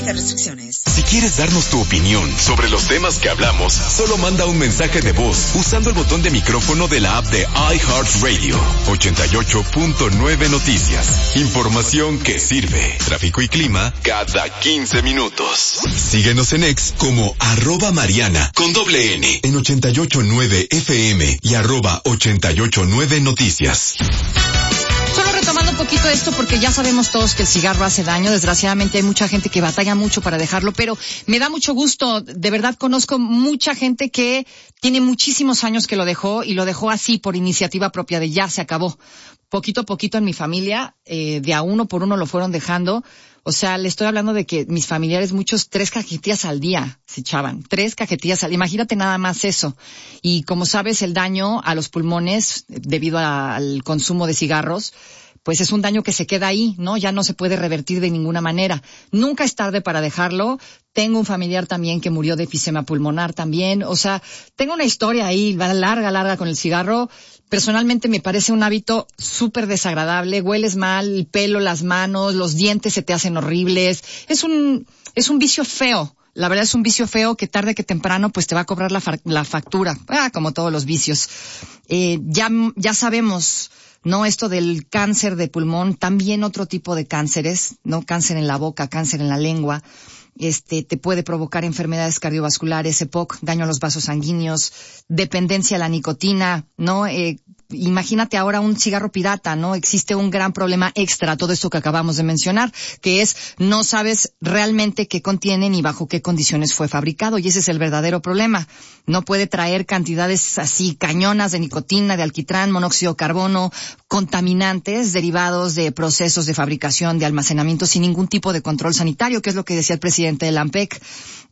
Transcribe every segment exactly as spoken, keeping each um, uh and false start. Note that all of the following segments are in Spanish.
Restricciones. Si quieres darnos tu opinión sobre los temas que hablamos, solo manda un mensaje de voz usando el botón de micrófono de la app de iHeartRadio. ochenta y ocho punto nueve Noticias. Información que sirve. Tráfico y clima cada quince minutos. Síguenos en X como arroba Mariana con doble N en ochenta y ocho punto nueve F M y arroba ochenta y ocho punto nueve Noticias. Solo retomando un poquito esto porque ya sabemos todos que el cigarro hace daño. Desgraciadamente hay mucha gente que batalla mucho para dejarlo, pero me da mucho gusto. De verdad conozco mucha gente que tiene muchísimos años que lo dejó y lo dejó así por iniciativa propia de ya se acabó. Poquito a poquito en mi familia, eh, de a uno por uno lo fueron dejando. O sea, le estoy hablando de que mis familiares, muchos, tres cajetillas al día se echaban. Tres cajetillas al día. Imagínate nada más eso. Y como sabes, el daño a los pulmones debido a, al consumo de cigarros, pues es un daño que se queda ahí, ¿no? Ya no se puede revertir de ninguna manera. Nunca es tarde para dejarlo. Tengo un familiar también que murió de enfisema pulmonar también. O sea, tengo una historia ahí larga, larga con el cigarro. Personalmente me parece un hábito súper desagradable. Hueles mal, el pelo, las manos, los dientes se te hacen horribles. Es un, es un vicio feo. La verdad es un vicio feo que tarde que temprano pues te va a cobrar la, fa- la factura. Ah, como todos los vicios. Eh, ya, ya sabemos, ¿no? Esto del cáncer de pulmón, también otro tipo de cánceres, ¿no? Cáncer en la boca, cáncer en la lengua. Este, te puede provocar enfermedades cardiovasculares, E P O C, daño a los vasos sanguíneos, dependencia a la nicotina, ¿no? Eh, imagínate ahora un cigarro pirata, ¿no? Existe un gran problema extra a todo esto que acabamos de mencionar, que es no sabes realmente qué contiene ni bajo qué condiciones fue fabricado, y ese es el verdadero problema. No puede traer cantidades así cañonas de nicotina, de alquitrán, monóxido de carbono, contaminantes derivados de procesos de fabricación, de almacenamiento sin ningún tipo de control sanitario, que es lo que decía el presidente de la ANPEC.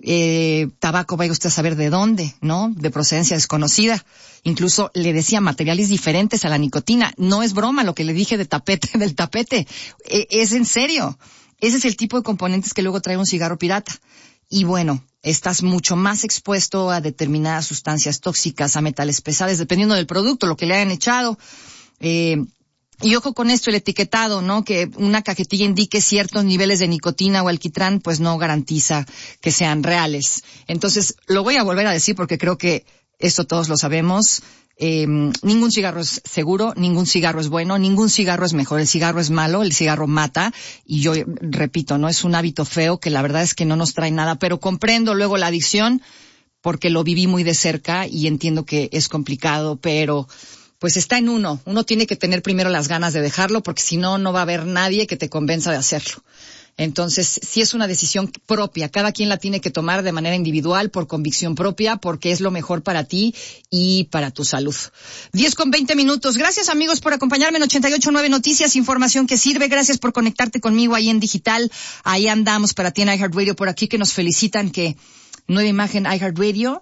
Eh, tabaco, vaya usted a saber de dónde, ¿no? De procedencia desconocida. Incluso le decía materiales diferentes a la nicotina. No es broma lo que le dije de tapete, del tapete. Eh, es en serio. Ese es el tipo de componentes que luego trae un cigarro pirata. Y bueno, estás mucho más expuesto a determinadas sustancias tóxicas, a metales pesados, dependiendo del producto, lo que le hayan echado. Eh, Y ojo con esto, el etiquetado, ¿no? Que una cajetilla indique ciertos niveles de nicotina o alquitrán, pues no garantiza que sean reales. Entonces, lo voy a volver a decir porque creo que esto todos lo sabemos. Eh, ningún cigarro es seguro, ningún cigarro es bueno, ningún cigarro es mejor. El cigarro es malo, el cigarro mata. Y yo repito, ¿no? Es un hábito feo que la verdad es que no nos trae nada. Pero comprendo luego la adicción porque lo viví muy de cerca y entiendo que es complicado, pero pues está en uno. Uno tiene que tener primero las ganas de dejarlo, porque si no, no va a haber nadie que te convenza de hacerlo. Entonces, sí es una decisión propia. Cada quien la tiene que tomar de manera individual, por convicción propia, porque es lo mejor para ti y para tu salud. diez con veinte minutos. Gracias, amigos, por acompañarme en ochenta y ocho punto nueve Noticias, información que sirve. Gracias por conectarte conmigo ahí en digital. Ahí andamos para ti en iHeartRadio, por aquí que nos felicitan que nueva imagen iHeartRadio,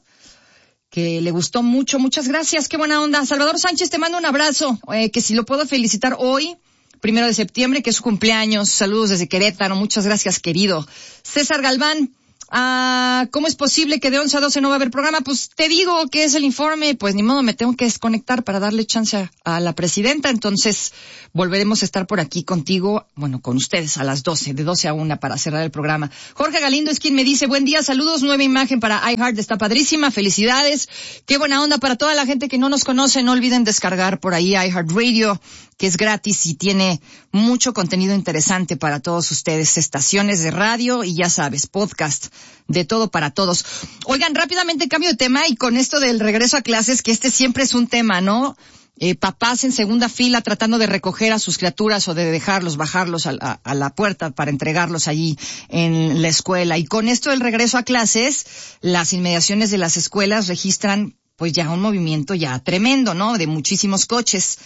que le gustó mucho. Muchas gracias, qué buena onda. Salvador Sánchez, te mando un abrazo, eh, que si lo puedo felicitar hoy, primero de septiembre, que es su cumpleaños. Saludos desde Querétaro, muchas gracias, querido. César Galván, ah, ¿cómo es posible que de once a doce no va a haber programa? Pues te digo que es el informe, pues ni modo, me tengo que desconectar para darle chance a, a la presidenta. Entonces volveremos a estar por aquí contigo, bueno, con ustedes a las doce, de doce a una para cerrar el programa. Jorge Galindo es quien me dice, buen día, saludos, nueva imagen para iHeart, está padrísima, felicidades, qué buena onda para toda la gente que no nos conoce. No olviden descargar por ahí iHeartRadio, que es gratis y tiene mucho contenido interesante para todos ustedes, estaciones de radio y ya sabes, podcast, de todo para todos. Oigan, rápidamente cambio de tema y con esto del regreso a clases, que este siempre es un tema, ¿no? Eh, papás en segunda fila tratando de recoger a sus criaturas o de dejarlos, bajarlos a, a, a la puerta para entregarlos allí en la escuela. Y con esto del regreso a clases, las inmediaciones de las escuelas registran pues ya un movimiento ya tremendo, ¿no? De muchísimos coches.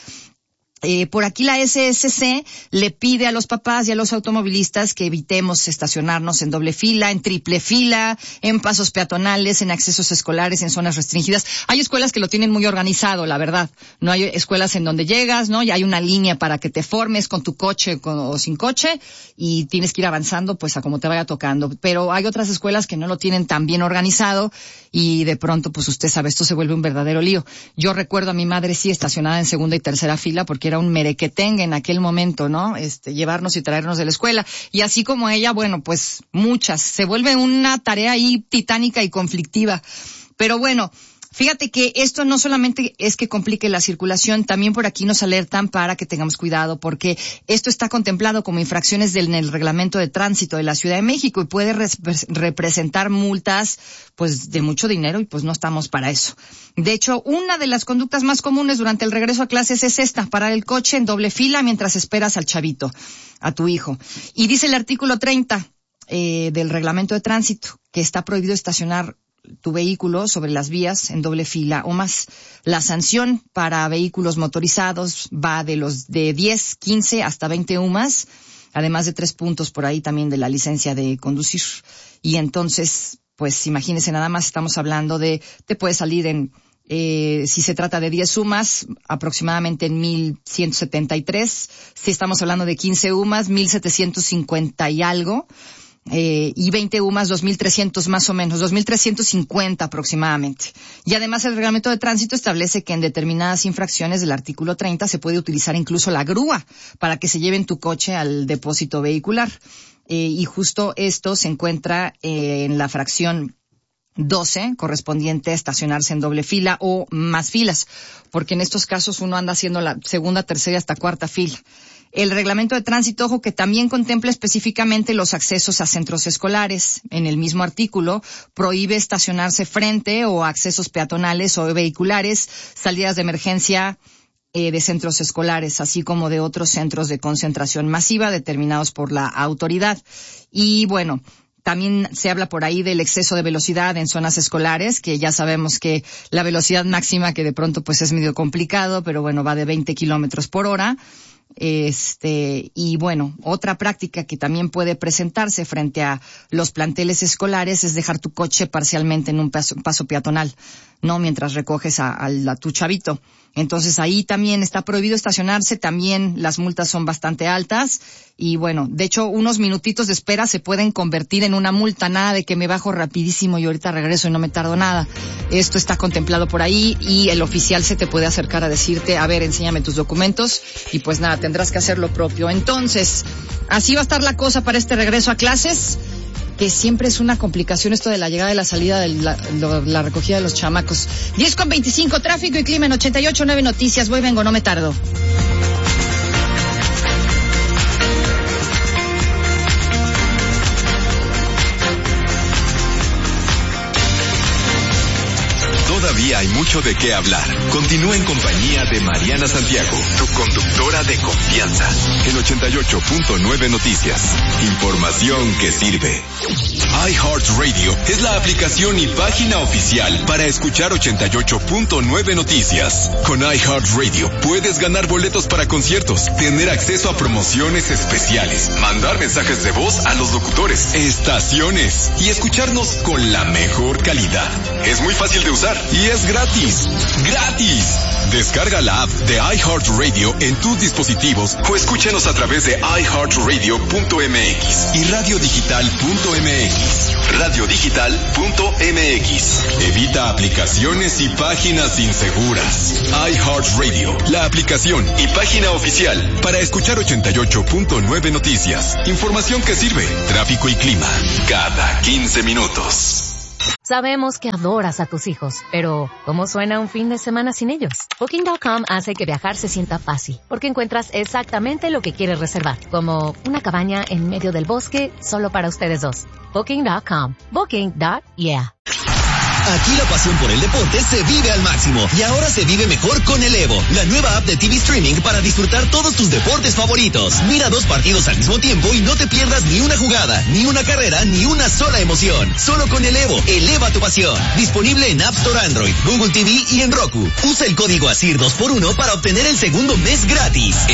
Eh, por aquí la S S C le pide a los papás y a los automovilistas que evitemos estacionarnos en doble fila, en triple fila, en pasos peatonales, en accesos escolares, en zonas restringidas. Hay escuelas que lo tienen muy organizado, la verdad. No hay escuelas en donde llegas, ¿no? Y hay una línea para que te formes con tu coche con, o sin coche y tienes que ir avanzando pues a como te vaya tocando. Pero hay otras escuelas que no lo tienen tan bien organizado y de pronto pues usted sabe, esto se vuelve un verdadero lío. Yo recuerdo a mi madre sí estacionada en segunda y tercera fila porque era un merequetengue en aquel momento, ¿no? Este, llevarnos y traernos de la escuela. Y así como ella, bueno, pues muchas. Se vuelve una tarea ahí titánica y conflictiva. Pero bueno, fíjate que esto no solamente es que complique la circulación, también por aquí nos alertan para que tengamos cuidado, porque esto está contemplado como infracciones del, en el reglamento de tránsito de la Ciudad de México y puede re- representar multas, pues, de mucho dinero y pues no estamos para eso. De hecho, una de las conductas más comunes durante el regreso a clases es esta, parar el coche en doble fila mientras esperas al chavito, a tu hijo. Y dice el artículo treinta eh, del reglamento de tránsito que está prohibido estacionar tu vehículo sobre las vías en doble fila o más. La sanción para vehículos motorizados va de los de diez, quince hasta veinte U M A S, además de tres puntos por ahí también de la licencia de conducir. Y entonces, pues imagínense, nada más estamos hablando de, te puede salir en, eh, si se trata de diez U M A S, aproximadamente en mil ciento setenta y tres. Si estamos hablando de quince U M A S, mil setecientos cincuenta y algo. Eh, y veinte U M A S, dos mil trescientos más o menos, dos mil trescientos cincuenta aproximadamente. Y además el reglamento de tránsito establece que en determinadas infracciones del artículo treinta se puede utilizar incluso la grúa para que se lleven tu coche al depósito vehicular. Eh, y justo esto se encuentra eh, en la fracción doce, correspondiente a estacionarse en doble fila o más filas, porque en estos casos uno anda haciendo la segunda, tercera y hasta cuarta fila. El reglamento de tránsito, ojo, que también contempla específicamente los accesos a centros escolares. En el mismo artículo, prohíbe estacionarse frente o accesos peatonales o vehiculares, salidas de emergencia eh, de centros escolares, así como de otros centros de concentración masiva determinados por la autoridad. Y bueno, también se habla por ahí del exceso de velocidad en zonas escolares, que ya sabemos que la velocidad máxima, que de pronto pues es medio complicado, pero bueno, va de veinte kilómetros por hora. Este, y bueno, otra práctica que también puede presentarse frente a los planteles escolares es dejar tu coche parcialmente en un paso, paso peatonal, ¿no? Mientras recoges a, a, a tu chavito. Entonces ahí también está prohibido estacionarse, también las multas son bastante altas y bueno, de hecho unos minutitos de espera se pueden convertir en una multa, nada de que me bajo rapidísimo y ahorita regreso y no me tardo nada. Esto está contemplado por ahí y el oficial se te puede acercar a decirte, a ver, enséñame tus documentos y pues nada, tendrás que hacer lo propio. Entonces, así va a estar la cosa para este regreso a clases, que siempre es una complicación esto de la llegada y la salida de la, lo, la recogida de los chamacos. diez con veinticinco, tráfico y clima en ochenta y ocho punto nueve Noticias. Voy, vengo, no me tardo. Todavía hay mucho de qué hablar. Continúa en compañía de Mariana Santiago, tu conductora de confianza, en ochenta y ocho punto nueve Noticias. Información que sirve. iHeartRadio es la aplicación y página oficial para escuchar ochenta y ocho punto nueve Noticias. Con iHeartRadio puedes ganar boletos para conciertos, tener acceso a promociones especiales, mandar mensajes de voz a los locutores, estaciones y escucharnos con la mejor calidad. Es muy fácil de usar y es gratis. ¡Gratis! Descarga la app de iHeartRadio en tus dispositivos o escúchanos a través de i heart radio punto m x y radio digital punto m x. radio digital punto m x. Evita aplicaciones y páginas inseguras. iHeartRadio, la aplicación y página oficial para escuchar ochenta y ocho punto nueve Noticias. Información que sirve. Tráfico y clima cada quince minutos. Sabemos que adoras a tus hijos, pero ¿cómo suena un fin de semana sin ellos? Booking punto com hace que viajar se sienta fácil, porque encuentras exactamente lo que quieres reservar, como una cabaña en medio del bosque solo para ustedes dos. Booking punto com. Booking. Yeah. Aquí la pasión por el deporte se vive al máximo y ahora se vive mejor con el Evo, la nueva app de T V Streaming para disfrutar todos tus deportes favoritos. Mira dos partidos al mismo tiempo y no te pierdas ni una jugada, ni una carrera, ni una sola emoción. Solo con el Evo, eleva tu pasión. Disponible en App Store Android, Google T V y en Roku. Usa el código A S I R dos por uno para obtener el segundo mes gratis. El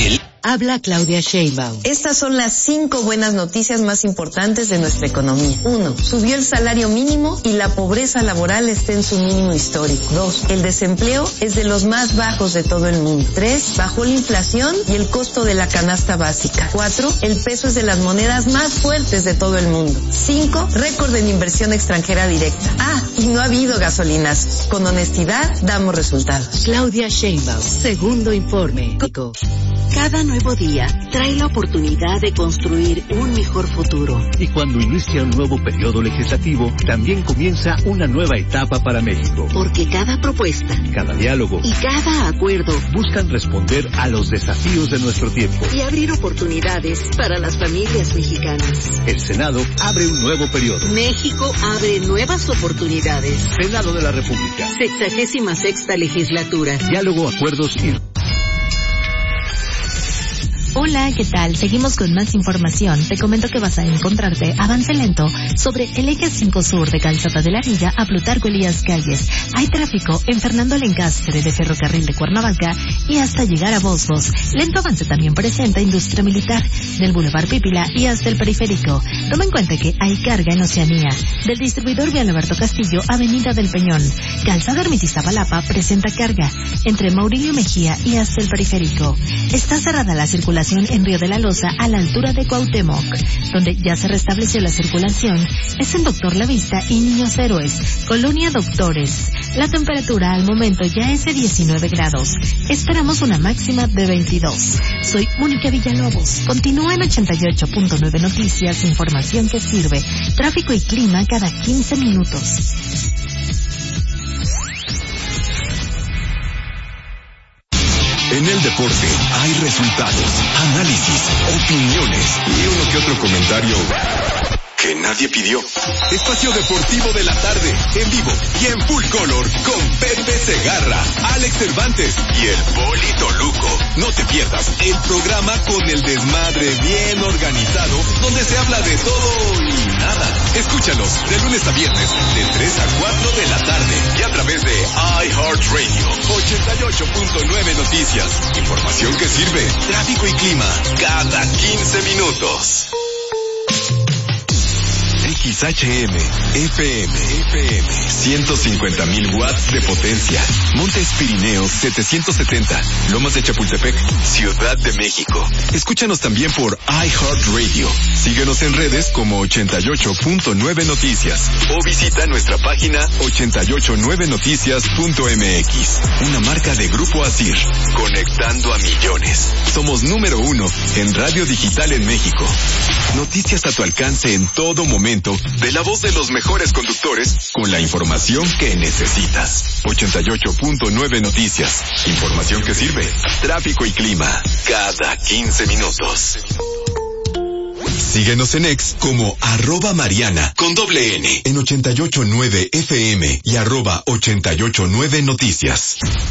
Habla Claudia Sheinbaum. Estas son las cinco buenas noticias más importantes de nuestra economía. Uno, subió el salario mínimo y la pobreza laboral está en su mínimo histórico. Dos, el desempleo es de los más bajos de todo el mundo. Tres, bajó la inflación y el costo de la canasta básica. Cuatro, el peso es de las monedas más fuertes de todo el mundo. Cinco, récord en inversión extranjera directa. Ah, y no ha habido gasolinas. Con honestidad damos resultados. Claudia Sheinbaum, segundo informe. Cada nuevo día trae la oportunidad de construir un mejor futuro. Y cuando inicia un nuevo periodo legislativo, también comienza una nueva etapa para México. Porque cada propuesta, cada diálogo y cada acuerdo buscan responder a los desafíos de nuestro tiempo y abrir oportunidades para las familias mexicanas. El Senado abre un nuevo periodo. México abre nuevas oportunidades. Senado de la República. Sexagésima sexta legislatura. Diálogo, acuerdos y... Hola, ¿qué tal? Seguimos con más información. Te comento que vas a encontrarte avance lento sobre el eje cinco sur de Calzada de la Villa a Plutarco Elías Calles. Hay tráfico en Fernando Lencastre de Ferrocarril de Cuernavaca y hasta llegar a Bosbos. Lento avance también presenta Industria Militar del Boulevard Pípila y hasta el Periférico. Toma en cuenta que hay carga en Oceanía. Del distribuidor Vial Alberto Castillo, Avenida del Peñón. Calzada Ermita-Iztapalapa presenta carga entre Maurilio Mejía y hasta el Periférico. Está cerrada la circulación en Río de la Loza a la altura de Cuauhtémoc. Donde ya se restableció la circulación es en Doctor La Vista y Niños Héroes, Colonia Doctores. La temperatura al momento ya es de diecinueve grados. Esperamos una máxima de veintidós. Soy Mónica Villalobos. Continúa en ochenta y ocho punto nueve Noticias, información que sirve. Tráfico y clima cada quince minutos. En el deporte hay resultados, análisis, opiniones y uno que otro comentario que nadie pidió. Espacio Deportivo de la Tarde, en vivo y en full color, con Pepe Segarra, Alex Cervantes y el Polito Luco. No te pierdas el programa con el desmadre bien organizado, donde se habla de todo y nada. Escúchalos de lunes a viernes, de tres a cuatro de la tarde, y a través de iHeartRadio, ochenta y ocho punto nueve Noticias. Información que sirve, tráfico y clima, cada quince minutos. X H M, F M, F M, ciento cincuenta mil watts de potencia. Montes Pirineos setecientos setenta, Lomas de Chapultepec, Ciudad de México. Escúchanos también por iHeartRadio. Síguenos en redes como ochenta y ocho punto nueve Noticias o visita nuestra página ochenta y ocho nueve noticias punto m x. Una marca de Grupo Asir, conectando a millones. Somos número uno en radio digital en México. Noticias a tu alcance en todo momento, de la voz de los mejores conductores, con la información que necesitas. ochenta y ocho punto nueve Noticias. Información que sirve. Tráfico y clima, cada quince minutos. Síguenos en X como arroba Mariana, con doble N, en ochenta y ocho punto nueve F M y arroba ochenta y ocho punto nueve Noticias.